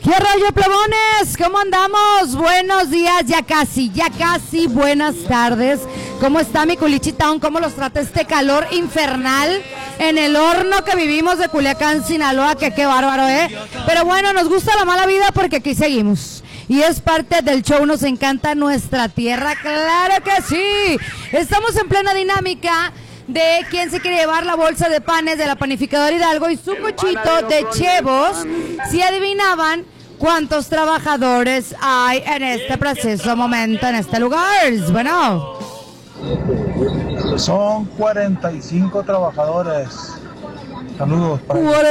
¿Qué rollo, plebones? ¿Cómo andamos? Buenos días, ya casi, buenas tardes. ¿Cómo está mi Culichitown? ¿Cómo los trata este calor infernal en el horno que vivimos de Culiacán, Sinaloa? Que qué bárbaro, ¿eh? Pero bueno, nos gusta la mala vida porque aquí seguimos. Y es parte del show, nos encanta nuestra tierra, claro que sí. Estamos en plena dinámica de quién se quiere llevar la bolsa de panes de la panificadora Hidalgo y su cochito de chevos. Si adivinaban cuántos trabajadores hay en este preciso momento, en este lugar. Bueno, son 45 trabajadores. Saludos para